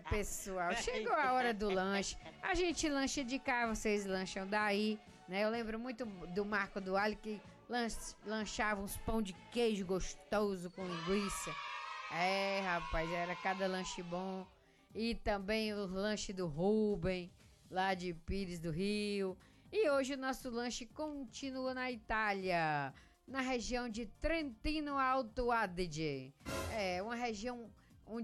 pessoal, chegou a hora do lanche. A gente lancha de cá, vocês lancham daí, né? Eu lembro muito do Marco do Alho que lanchava uns pão de queijo gostoso com linguiça. É, rapaz, era cada lanche bom. E também o lanche do Rubem, lá de Pires do Rio. E hoje o nosso lanche continua na Itália, na região de Trentino Alto Adige. É uma região